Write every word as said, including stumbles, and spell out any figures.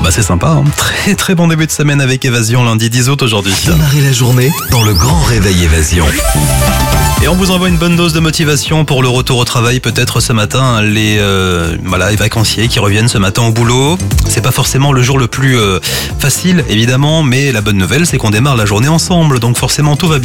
Bah c'est sympa, hein. Très très bon début de semaine avec Évasion, lundi dix août aujourd'hui. Démarrez la journée dans le grand réveil Évasion. Et on vous envoie une bonne dose de motivation pour le retour au travail peut-être ce matin. Les, euh, voilà, les vacanciers qui reviennent ce matin au boulot. C'est pas forcément le jour le plus euh, facile évidemment, mais la bonne nouvelle c'est qu'on démarre la journée ensemble, donc forcément tout va bien.